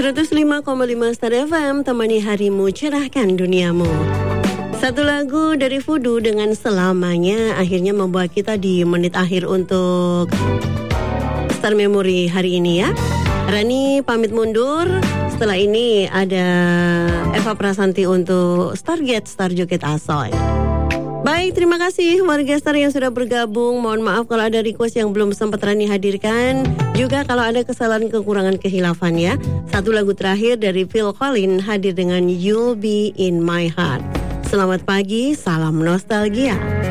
105,5 Star FM, temani harimu, cerahkan duniamu. Satu lagu dari Voodoo dengan Selamanya akhirnya membawa kita di menit akhir untuk Star Memory hari ini ya. Rani pamit mundur. Setelah ini ada Eva Prasanti untuk Stargate Star Joget Asoy. Baik, terima kasih warga Star yang sudah bergabung. Mohon maaf kalau ada request yang belum sempat Rani hadirkan. Juga kalau ada kesalahan kekurangan kehilafan ya. Satu lagu terakhir dari Phil Collins hadir dengan You'll Be In My Heart. Selamat pagi, salam nostalgia.